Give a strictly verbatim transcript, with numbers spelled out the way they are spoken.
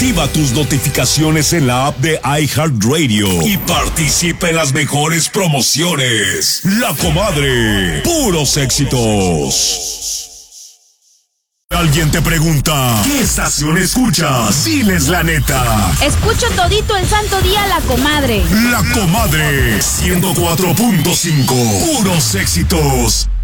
Activa tus notificaciones en la app de iHeartRadio y participa en las mejores promociones. La Comadre, puros éxitos. Alguien te pregunta, ¿qué estación escuchas? Diles la neta. Escucho todito el santo día La Comadre. La Comadre, ciento cuatro punto cinco, puros éxitos.